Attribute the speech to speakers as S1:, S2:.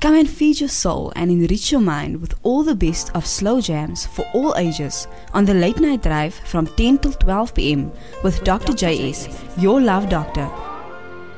S1: Come and feed your soul and enrich your mind with all the best of slow jams for all ages on the Late Night Drive from 10 till 12 p.m. with Dr. JS, your love doctor,